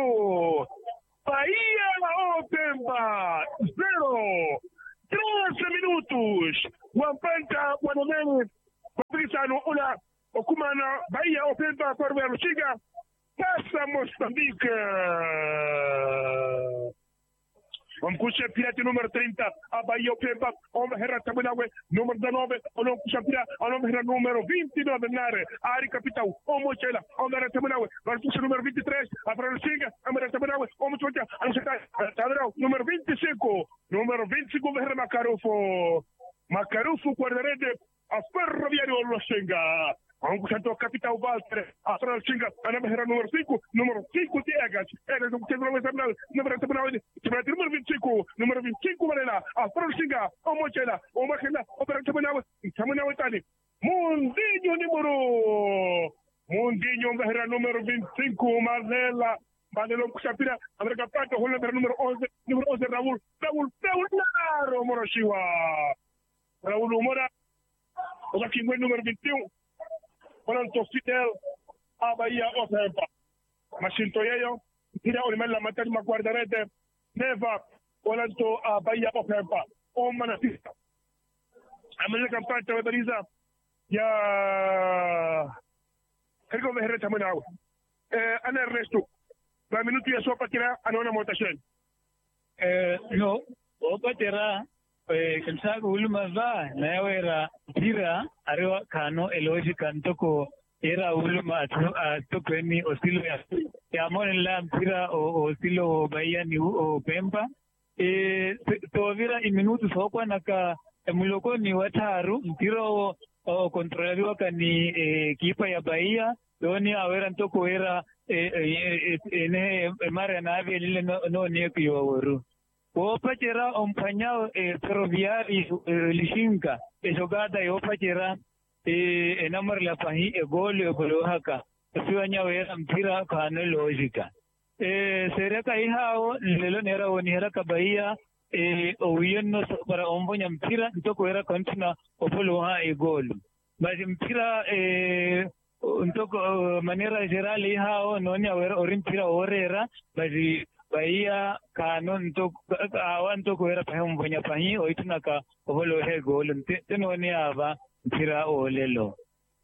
Bahia Opemba 0. 13 minutos. Wampanta Wanomeni Patrícia Una Okumana Bahia Opemba Corver Luciga. Passa Moçambique. Wamkusha Pirati número 30, a Bahia Opemba, Omerra Tabunawe, número 19, Olomkusha Pira, Omerra número 29, Nare, Ari Capital, Omochela, Omerra Tabunawe, Wamkusha número 23, a Francinga, Omerra Tabunawe, Omochela, Tadrau, número 25, Verra Macarufu, Guardarede, a Ferroviário Lucenga. Vamos a Capital Walter, a Francinga, a número 5, de Egas, número 25, Varela, a Francinga, a Mochela, o Magela, o Tamanao Tani, Mundinho Verra número 25, Marnella, Manelo Kusapira, América Pato, número 11, Raúl, Naro, Moroshiwa, Raúl Mora, o Zakingwe número 21, Polanto Fidel, a Bahia Opemba. Machinto Yeyo, Tira Olimela Materma Guardarete, Neva, Polanto a Bahia Opemba, o Manatista. America Panta Weberiza, ya. Kergo Verreta Manau. Ana Resto, 2 minutos ya sopa kira anona motashen. No, opa tera. Kansaga uluma ba na yawera tira arewa kano eloji kantoko era uluma atoko ni osilo ya moni la tira osilo Bahia ni Opemba to vira iminutu sokwa naka muloko ni wataru tira kontrolariwa kani kipa ya Bahia doni awera ntoko era ene mara na ave lile no ni kiyoru Opachera ompanyao ferroviari lishinka jogada opachera enamar la pahi gol haka siwanya wera mpira kana logika sereka ihao lelo nera wonihera Bahia owieno para ombonya mpira ntoko era kontina opoloha gol basi mpira ntoko manera general ihao nonya wera orimpira orera basi Bahia kanon to awan to ko era pahum bonya pahi oituna ka holo he gol tenoni aba mpira olelo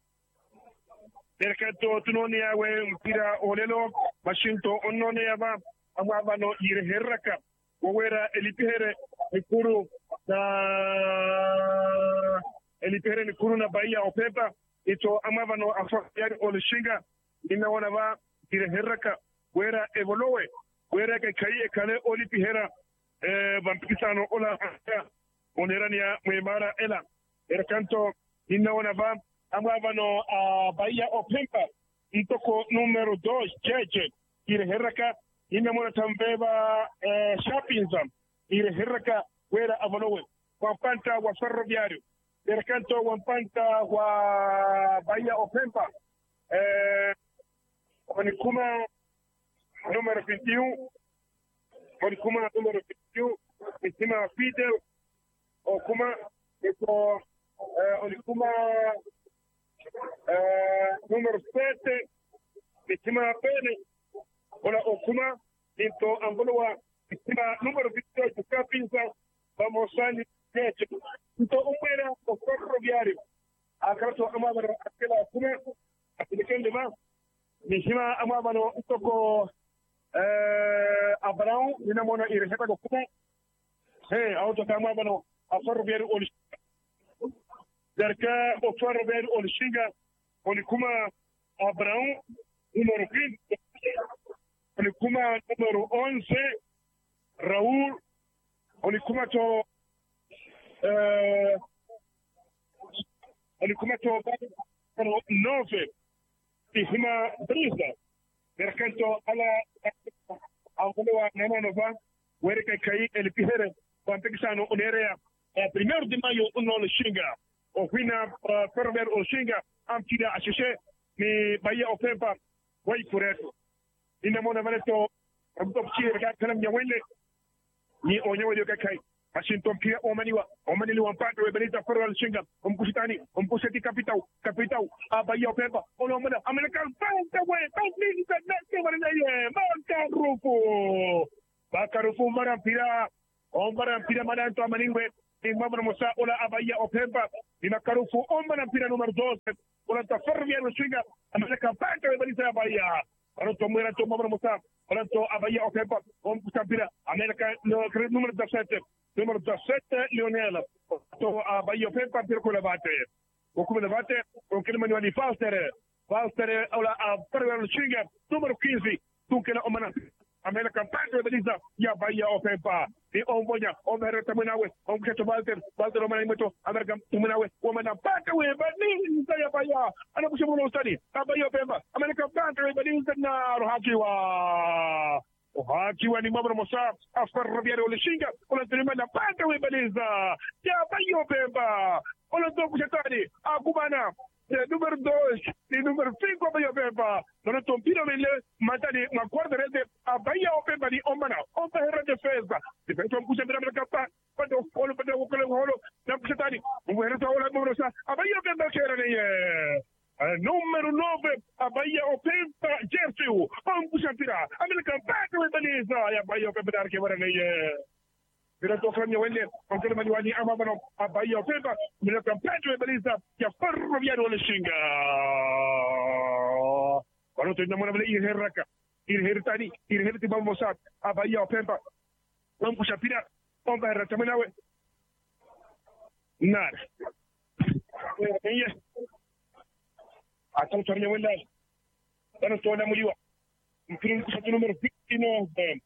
Derkato tunoni awe mpira olelo mashinto onone aba amaba no ire herraka wera elipihere ikuru na Bahia Opemba ito amaba no afari olishinga inaona ba ire herraka wera evolowe wera ke kai kale olipi hera vampikisano ola onerania mwemara ela erkanto inaona ba amabano Bahia Opemba intoko numero 2 jeje ire heraka inamona tambeba shoppingza ire heraka wera avalowe wampanta wa ferroviario erkanto wampanta wa Bahia Opemba onikuma número 21, Onicuma número 21, Estima Fidel, Ocuma, Onicuma número 7, Estima Pene, Ocuma, Into Amboloa, Estima número 28, Capinza, vamos a Nietzsche, Into Umera, o ferroviario, acaso amaba aquella Ocuma, así de más, Nishima amabano un poco Abraão inamona ireseka dokuma auto kama bano aforber ol derka aforber ol shinga onikuma Abraão número 20 onikuma número 11 Raúl onikuma to número 9 Isma Brisa Mercanto ala Angola Nanova, where Kai El Pihere, Pampexano Onerea, 1 de mayo uno Shinga, o Fina Ferver o Shinga, Amtida Ashe, ni Bahia Opemba, wait for it. In the Mona Veneto, Abdopchi, Kalam Yawele, ni Onyo Kai, Washington pia omaniwa mpaka webeleza foro alishinga umkusitani umkuseti kapitau abaya pepa olomana american panta we pantini tanate warinaye bakarufu marampira mananto amaningwe imamana musa ola abaya opepa imakarufu marampira numero 12 ola tafarvia alishinga american panta webeleza abaya Oranto mwera to mamana musa oranto abaya opepa umkusapira america numero 17 Numero 17, Lionel. Baio Pempa per quella batte. O come la batte, o che manuali di Falster, a Perver Shinga, numero 15, tu che la Omana. American Panther Belisa, ya Baia Pempa. E Omboya, Omer Tamunawe, Omketo Walter Romanaimoto, American Tamunawe, Omana Panther, but Nisa Baia, and a Pushamono study, Abaio Pempa, American Panther, but in the Hakiwa. Hakiwa ni mambo mosa afarrabiaro lishinga unaterema na pata webeleza ya bayo pemba unato kushatani akubana número 2 e número 5 bayo pemba dona tompino mele matani maguarda rede a bayo pemba di omana herra defesa defesa kushatani na kapa quando holo na kushatani herra taola numero sa a bayo pemba kera ne numero 9 a Bahia Opempa Jersey kushatira American Panther Beleza ya Bahia Opempa ke waranaye bila tofanya wende ongera maliwani amabano a Bahia Opempa American Panther Beleza ya Ferroviario Lishinga wano tena mwana vile irhertani bamosat a Bahia Opempa kushatira omba heratamenawe nar Akan tornya wala dan tona muliwa mungkin satu numero 29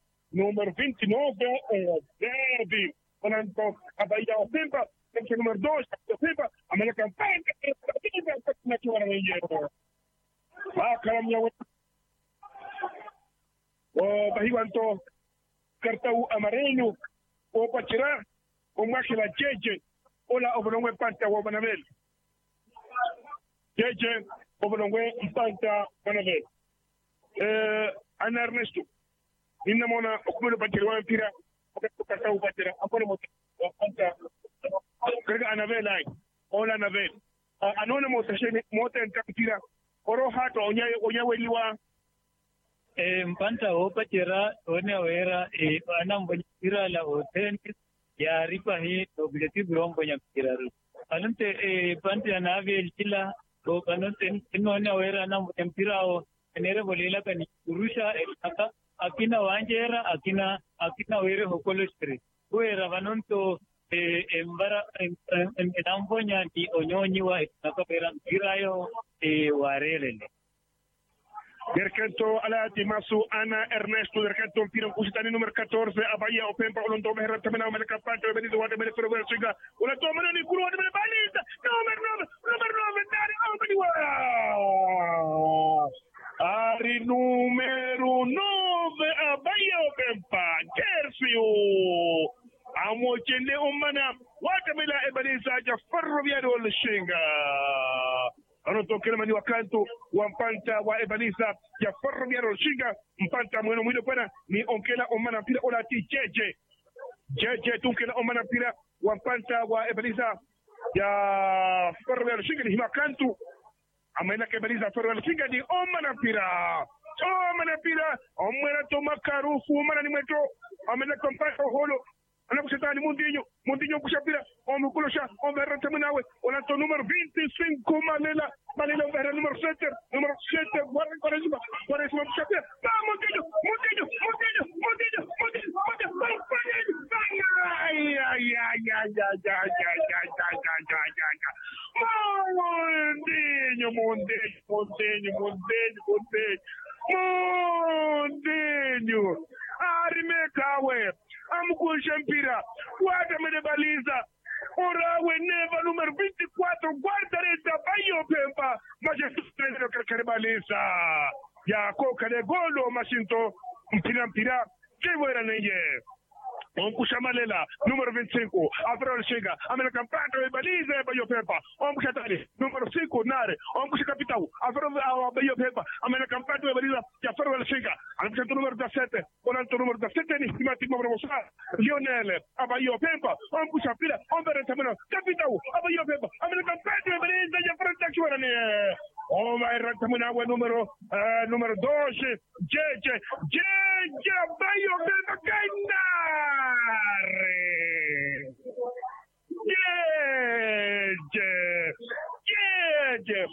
derby onanto abaya Opempa que numero 2 Opempa American Panther na kiwana yeye kalamnya bahiwanto kartau amarelo o pachira o mashila jeje ola obonongwe panta wa banamel jeje Obonongwe Mpanta Manavel. Ana Ernesto. Inna mona okumelo batiri wa mpira. Okata ubatira. Akone mo Mpanta. Kerga Anavel ai. Ola Anavel. Anona mo sasheni mota mpira. Oro hato onyawe liwa. Mpanta obatira one wera ana mbonyira la hotel ya ripa hii objective rombo nyakira. Alante Mpanta Anavel kila तो इन्होंने वैरा ना mpira o enere bolela kani kurusha aka akina wanjera akina were hokolo street wera vanonto embara embonya di onyonyi wa nakapera mpira yo warelele Derkento ala timasu Ana Ernesto derkento mpira kusitani numero 14 abaya Opempa olondo behera tamena American Panther benizo wade mele fero versinga una to mena ni kuru wade mele balita numero 9 dari ambaniwa ari numero 9 abaya Opempa Jersey amo chende omana wade mele ebaniza ja Ferroviario Lishinga Anoto kile wa kanto wa Mpanta wa Ebanisa ya Ferroviario Lishinga Mpanta mwino pana ni onkela omana pira olati jeje tunkela omana pira wa Mpanta wa Ebanisa ya Ferroviario Lishinga ni himakantu amena ke Ebanisa Ferroviario Lishinga ni omana pira omana to makarufu omana ni mweto amena kompaka holo anakushetani mundinho kushapira omukulosha omerante munawe onato número 25 malela ombera número 7 quaresma kushapira mundinho Mundinho arimekawe amkusha mpira wata medebaliza orawe neva número 24 guardareta Bahia Opempa majestuoso karibaliza ya koka de golo masinto mpira kiwera neye Shamalela, número 25, Abril Chega, American Pato e Baliza e Bayo Pepa, Chatari, número 5, Nare, Capital, Abril Bayo Pepa, American Pato e Baliza, Abril Chega, Ancato número 17, Oranto número 17, Nistimatico Rosa, Lionel, Abayo Pepa, Chapila, Bertamino, Capital, Abayo Pepa, American Pato e Baliza, Abril Tachuani. Vai Rantamina, número 12, Jeje, Bayo Pepa,